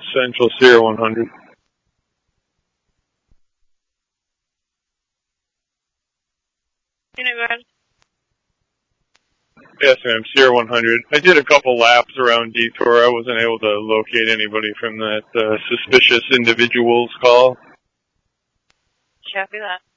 Central Sierra 100. Go ahead. Yes, ma'am, Sierra 100. I did a couple laps around Detour. I wasn't able to locate anybody from that suspicious individual's call. Copy that.